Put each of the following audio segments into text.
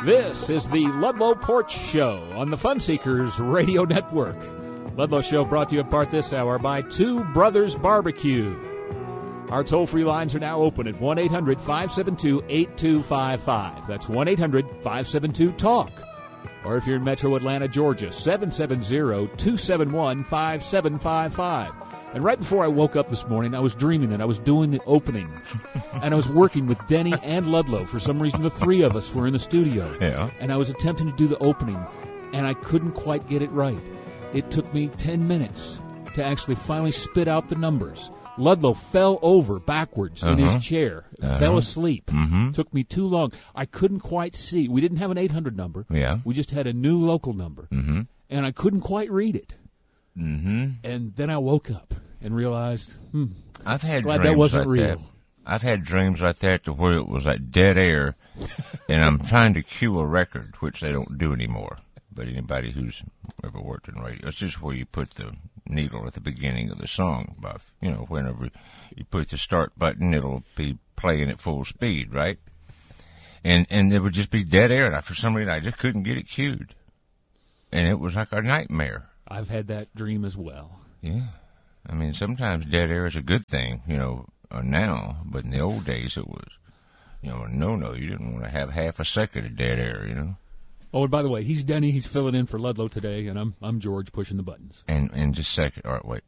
This is the Ludlow Porch Show on the Fun Seekers Radio Network. Ludlow Show brought to you in part this hour by Two Brothers Barbecue. Our toll-free lines are now open at 1-800-572-8255. That's 1-800-572-TALK. Or if you're in Metro Atlanta, Georgia, 770-271-5755. And right before I woke up this morning, I was dreaming that I was doing the opening. And I was working with Denny and Ludlow. For some reason, the three of us were in the studio. Yeah. And I was attempting to do the opening, and I couldn't quite get it right. It took me 10 minutes to actually finally spit out the numbers. Ludlow fell over backwards in his chair, fell asleep. Took me too long. I couldn't quite see. We didn't have an 800 number. Yeah. We just had a new local number. And I couldn't quite read it. And then I woke up and realized, I've had glad dreams that wasn't like real. that. I've had dreams like that to where it was like dead air, and I'm trying to cue a record, which they don't do anymore. But anybody who's ever worked in radio, it's just where you put the needle at the beginning of the song. Whenever you put the start button, it'll be playing at full speed, right? And there would just be dead air, and for some reason I just couldn't get it cued. And it was like a nightmare. I've had that dream as well. Yeah. I mean, sometimes dead air is a good thing, now, but in the old days it was, no, you didn't want to have half a second of dead air, Oh, and by the way, he's Denny. He's filling in for Ludlow today, and I'm George pushing the buttons. And just a second. All right, wait.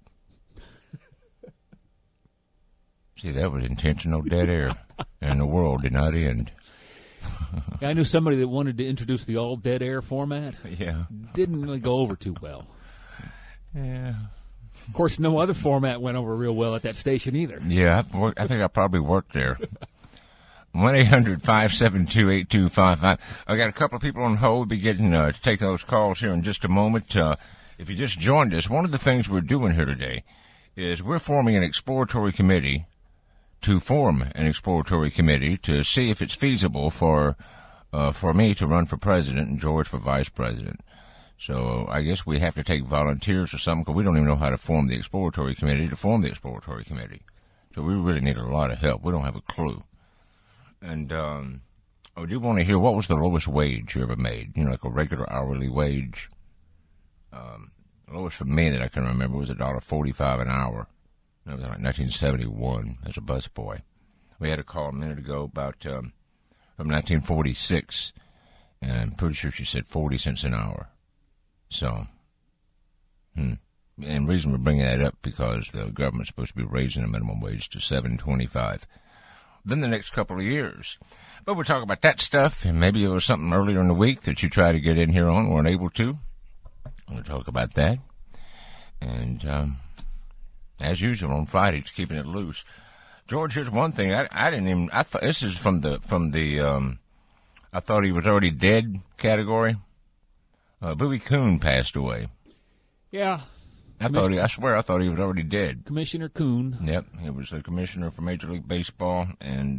See, that was intentional dead air, and the world did not end. I knew somebody that wanted to introduce the all dead air format. Yeah. Didn't really go over too well. Yeah. Of course, no other format went over real well at that station either. Yeah, I think I probably worked there. 1-800-572-8255. I got a couple of people on hold. We'll be getting to take those calls here in just a moment. If you just joined us, one of the things we're doing here today is we're forming an exploratory committee to see if it's feasible for me to run for president and George for vice president. So I guess we have to take volunteers or something because we don't even know how to form the exploratory committee to form the exploratory committee. So we really need a lot of help. We don't have a clue. And I do want to hear, what was the lowest wage you ever made? Like a regular hourly wage. The lowest for me that I can remember was $1.45 an hour. That was like 1971 as a busboy. We had a call a minute ago about from 1946, and I'm pretty sure she said 40 cents an hour. So, and the reason we're bringing that up because the government's supposed to be raising the minimum wage to $7.25. Then the next couple of years. But we'll talk about that stuff, and maybe it was something earlier in the week that you tried to get in here on, weren't able to. We'll talk about that. And as usual on Friday, just keeping it loose. George, here's one thing. I thought this is from the I thought he was already dead category. Bowie Kuhn passed away. Yeah. I swear I thought he was already dead. Commissioner Kuhn. Yep, he was a commissioner for Major League Baseball, and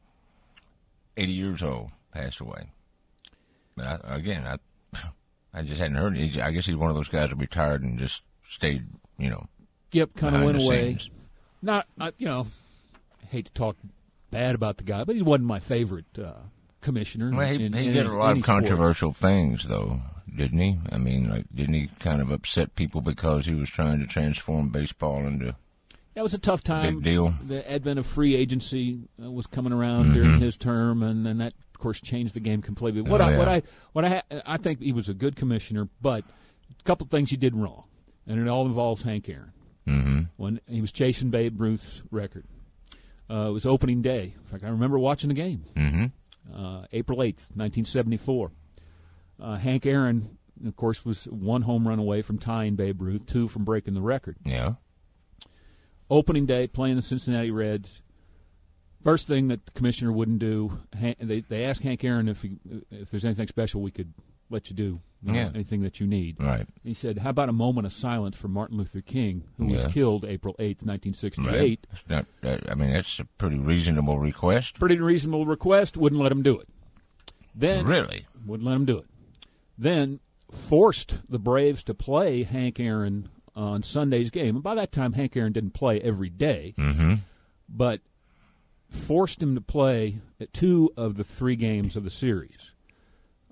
80 years old, passed away. But I just hadn't heard it. I guess he's one of those guys that retired and just stayed, Yep, kind of went away. Scenes. I hate to talk bad about the guy, but he wasn't my favorite commissioner. Well, he did a lot of controversial things, though, didn't he? I mean, didn't he kind of upset people because he was trying to transform baseball into... That was a tough time. Big deal. The advent of free agency was coming around during his term, and that, of course, changed the game completely. I think he was a good commissioner, but a couple of things he did wrong, and it all involves Hank Aaron. When he was chasing Babe Ruth's record. It was opening day. In fact, I remember watching the game. April 8th, 1974. Hank Aaron, of course, was one home run away from tying Babe Ruth, two from breaking the record. Yeah. Opening day, playing the Cincinnati Reds. First thing that the commissioner wouldn't do, they asked Hank Aaron if there's anything special we could let you do, anything that you need. Right. He said, how about a moment of silence for Martin Luther King, who was killed April 8th, 1968. Right. That's a pretty reasonable request. Pretty reasonable request, wouldn't let him do it. Then Really? Wouldn't let him do it. Then forced the Braves to play Hank Aaron on Sunday's game. And by that time, Hank Aaron didn't play every day, but forced him to play at 2 of the 3 games of the series.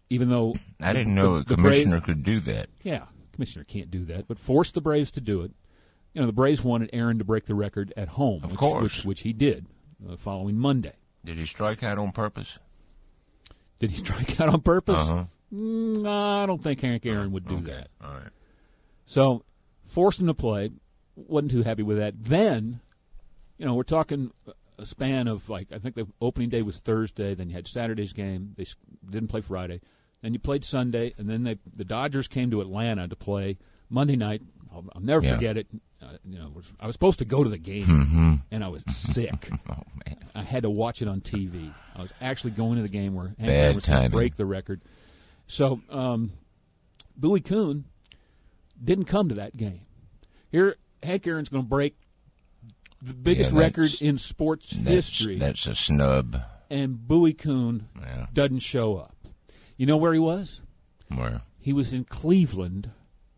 even though I didn't know a commissioner could do that. Yeah, commissioner can't do that, but forced the Braves to do it. You know, the Braves wanted Aaron to break the record at home, of course, which he did the following Monday. Did he strike out on purpose? Did he strike out on purpose? Uh-huh. No, I don't think Hank Aaron would do that. All right. So, forced him to play. Wasn't too happy with that. Then, you know, we're talking a span of, like, I think the opening day was Thursday. Then you had Saturday's game. They didn't play Friday. Then you played Sunday. And then the Dodgers came to Atlanta to play Monday night. I'll never forget it. You know, I was supposed to go to the game, and I was sick. Oh, man. I had to watch it on TV. I was actually going to the game where Hank Bad was going to timing. break the record. So, Bowie Kuhn didn't come to that game. Here, Hank Aaron's going to break the biggest record in sports history. That's a snub. And Bowie Kuhn doesn't show up. You know where he was? Where? He was in Cleveland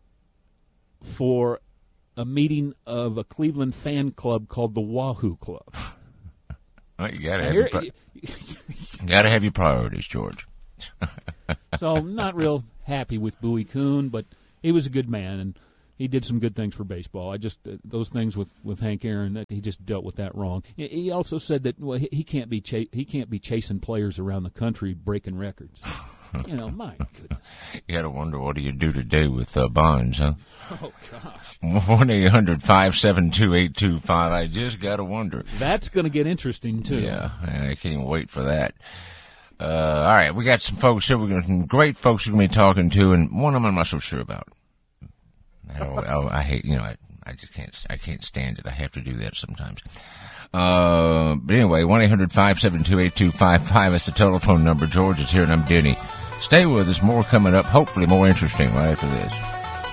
for a meeting of a Cleveland fan club called the Wahoo Club. Well, you gotta have your priorities, George. So I'm not real happy with Bowie Kuhn, but he was a good man, and he did some good things for baseball. I just those things with Hank Aaron, that he just dealt with that wrong. He also said that he can't be chasing players around the country breaking records. You know, my goodness. You got to wonder, what do you do today with bonds, huh? Oh, gosh. 1-800-572-8255. I just got to wonder. That's going to get interesting, too. Yeah, I can't wait for that. All right, we got some folks here. Some great folks we're going to be talking to, and one of them I'm not so sure about. I hate, you know, I just can't stand it. I have to do that sometimes. But anyway, 1-800-572-8255 is the telephone number. George is here, and I'm Denny. Stay with us. More coming up, hopefully more interesting right after this.